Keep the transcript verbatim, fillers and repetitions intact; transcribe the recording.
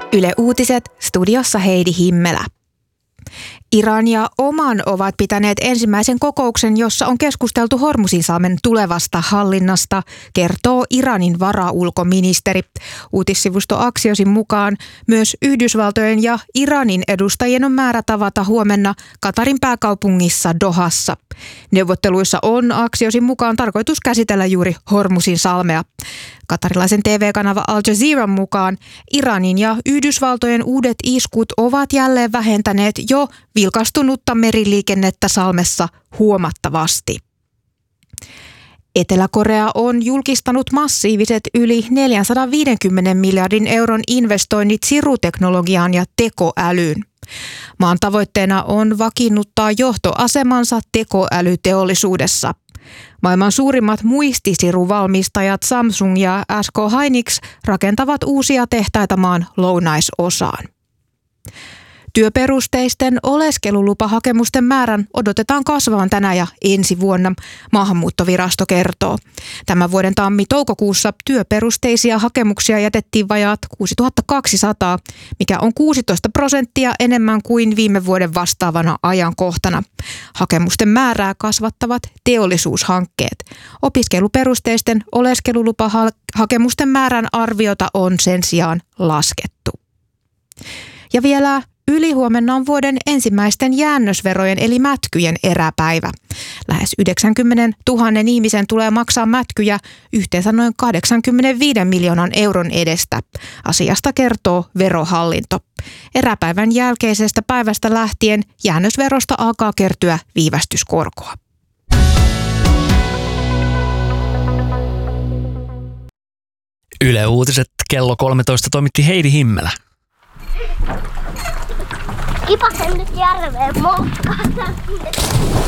Yle Uutiset, studiossa Heidi Himmelä. Iran ja Oman ovat pitäneet ensimmäisen kokouksen, jossa on keskusteltu Hormuzinsalmen tulevasta hallinnasta, kertoo Iranin varaulkoministeri. Uutissivusto Axiosin mukaan myös Yhdysvaltojen ja Iranin edustajien on määrä tavata huomenna Katarin pääkaupungissa Dohassa. Neuvotteluissa on Axiosin mukaan tarkoitus käsitellä juuri Hormuzinsalmea. Katarilaisen T V-kanava Al Jazeeran mukaan Iranin ja Yhdysvaltojen uudet iskut ovat jälleen vähentäneet jo vilkastunutta meriliikennettä salmessa huomattavasti. Etelä-Korea on julkistanut massiiviset yli neljäsataaviisikymmentä miljardin euron investoinnit siruteknologiaan ja tekoälyyn. Maan tavoitteena on vakiinnuttaa johtoasemansa tekoälyteollisuudessa. Maailman suurimmat muistisiruvalmistajat Samsung ja S K Hynix rakentavat uusia tehtaita maan lounaisosaan. Työperusteisten oleskelulupahakemusten määrän odotetaan kasvavan tänä ja ensi vuonna, Maahanmuuttovirasto kertoo. Tämän vuoden tammi-toukokuussa työperusteisia hakemuksia jätettiin vajaat kuusituhattakaksisataa, mikä on kuusitoista prosenttia enemmän kuin viime vuoden vastaavana ajankohtana. Hakemusten määrää kasvattavat teollisuushankkeet. Opiskeluperusteisten oleskelulupahakemusten määrän arviota on sen sijaan laskettu. Ja vielä ylihuomenna on vuoden ensimmäisten jäännösverojen eli mätkyjen eräpäivä. Lähes yhdeksänkymmentätuhatta ihmisen tulee maksaa mätkyjä yhteensä noin kahdeksankymmentäviisi miljoonan euron edestä. Asiasta kertoo Verohallinto. Eräpäivän jälkeisestä päivästä lähtien jäännösverosta alkaa kertyä viivästyskorkoa. Yle Uutiset kello kolmetoista toimitti Heidi Himmelä. Kipasen nyt järveen motkata.